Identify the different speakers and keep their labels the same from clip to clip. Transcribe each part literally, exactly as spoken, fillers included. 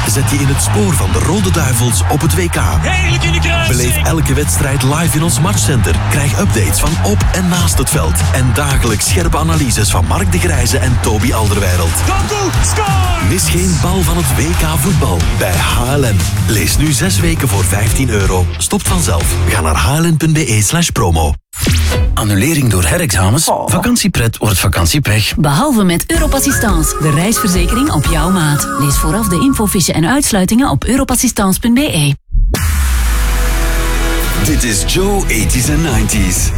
Speaker 1: zet je in het spoor van de Rode Duivels op het W K.
Speaker 2: Eigenlijk in de kruising.
Speaker 1: Beleef elke wedstrijd live in ons matchcenter. Krijg updates van op en naast het veld. En dagelijks scherpe analyses van Mark de Grijze en Toby Alderweireld.
Speaker 2: Kaku, score!
Speaker 1: Mis geen bal van het W K voetbal bij H L N. Lees nu zes weken voor vijftien euro. Stopt vanzelf. Ga naar hln.be slash promo.
Speaker 3: Annulering door herexamens? Oh. Vakantiepret wordt vakantiepech.
Speaker 4: Behalve met Europassistance, de reisverzekering op jouw maat. Lees vooraf de infofiche en uitsluitingen op europassistance punt b e.
Speaker 5: Dit is Joe tachtiger en negentiger.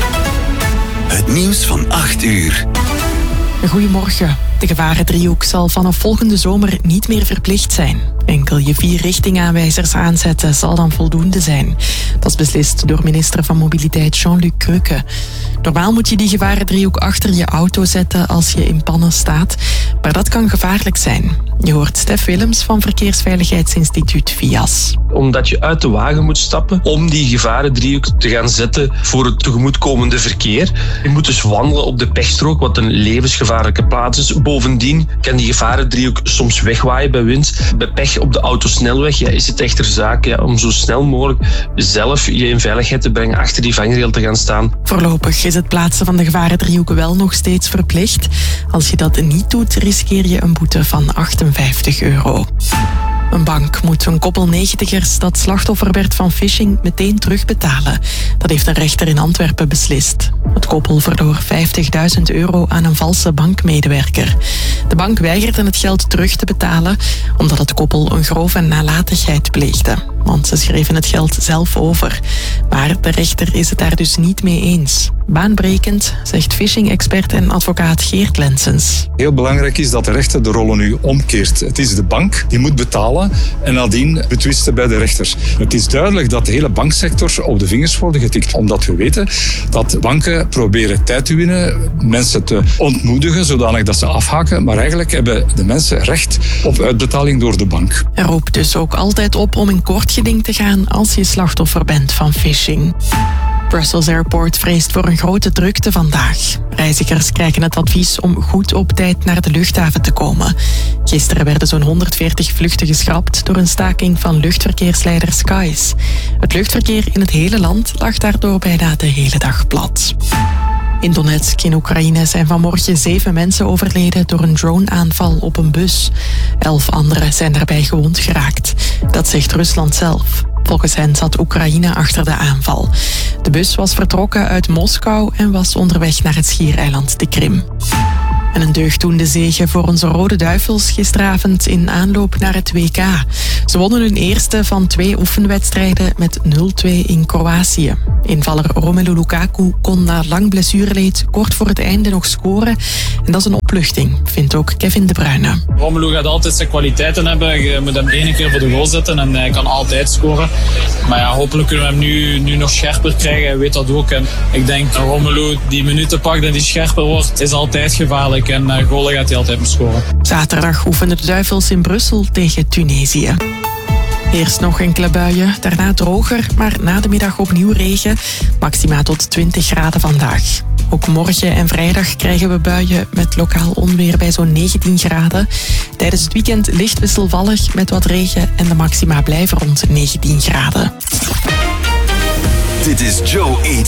Speaker 5: Het nieuws van acht uur.
Speaker 6: Goedemorgen. De gevarendriehoek zal vanaf volgende zomer niet meer verplicht zijn. Enkel je vier richtingaanwijzers aanzetten zal dan voldoende zijn. Dat is beslist door minister van Mobiliteit Jean-Luc Crukke. Normaal moet je die gevarendriehoek achter je auto zetten als je in pannen staat. Maar dat kan gevaarlijk zijn. Je hoort Stef Willems van Verkeersveiligheidsinstituut V I A S.
Speaker 7: Omdat je uit de wagen moet stappen om die gevarendriehoek te gaan zetten voor het tegemoetkomende verkeer. Je moet dus wandelen op de pechstrook, wat een levensgevaarlijke plaats is. Bovendien kan die gevarendriehoek soms wegwaaien bij wind. Bij pech op de autosnelweg ja, is het echter zaak ja, om zo snel mogelijk zelf je in veiligheid te brengen achter die vangrail te gaan staan.
Speaker 6: Voorlopig is het plaatsen van de gevarendriehoek wel nog steeds verplicht. Als je dat niet doet, riskeer je een boete van achtenvijftig euro. Een bank moet een koppel negentigers dat slachtoffer werd van phishing meteen terugbetalen. Dat heeft een rechter in Antwerpen beslist. Het koppel verloor vijftigduizend euro aan een valse bankmedewerker. De bank weigerde het geld terug te betalen omdat het koppel een grove nalatigheid pleegde. Want ze schreven het geld zelf over. Maar de rechter is het daar dus niet mee eens. Baanbrekend, zegt phishing-expert en advocaat Geert Lensens.
Speaker 8: Heel belangrijk is dat de rechter de rollen nu omkeert. Het is de bank die moet betalen en nadien betwisten bij de rechter. Het is duidelijk dat de hele banksector op de vingers wordt getikt. Omdat we weten dat banken proberen tijd te winnen, mensen te ontmoedigen zodanig dat ze afhaken. Maar eigenlijk hebben de mensen recht op uitbetaling door de bank.
Speaker 6: Er roept dus ook altijd op om in kort geding te gaan als je slachtoffer bent van phishing. Brussels Airport vreest voor een grote drukte vandaag. Reizigers krijgen het advies om goed op tijd naar de luchthaven te komen. Gisteren werden zo'n honderdveertig vluchten geschrapt door een staking van luchtverkeersleider Skies. Het luchtverkeer in het hele land lag daardoor bijna de hele dag plat. In Donetsk in Oekraïne zijn vanmorgen zeven mensen overleden door een droneaanval op een bus. Elf anderen zijn daarbij gewond geraakt. Dat zegt Rusland zelf. Volgens hen zat Oekraïne achter de aanval. De bus was vertrokken uit Moskou en was onderweg naar het schiereiland de Krim. En een deugddoende zege voor onze Rode Duivels gisteravond in aanloop naar het W K. Ze wonnen hun eerste van twee oefenwedstrijden met nul twee in Kroatië. Invaller Romelu Lukaku kon na lang blessureleed kort voor het einde nog scoren. En dat is een opluchting, vindt ook Kevin De Bruyne.
Speaker 9: Romelu gaat altijd zijn kwaliteiten hebben. Je moet hem één keer voor de goal zetten en hij kan altijd scoren. Maar ja, hopelijk kunnen we hem nu, nu nog scherper krijgen. Hij weet dat ook. En ik denk dat Romelu die minuten pakt en die scherper wordt, is altijd gevaarlijk. En uh, goalen gaat hij altijd mee scoren.
Speaker 6: Zaterdag oefenen de Duivels in Brussel tegen Tunesië. Eerst nog enkele buien, daarna droger, maar na de middag opnieuw regen. Maxima tot twintig graden vandaag. Ook morgen en vrijdag krijgen we buien met lokaal onweer bij zo'n negentien graden. Tijdens het weekend licht wisselvallig met wat regen en de maxima blijven rond negentien graden.
Speaker 5: Dit is Joe tachtiger.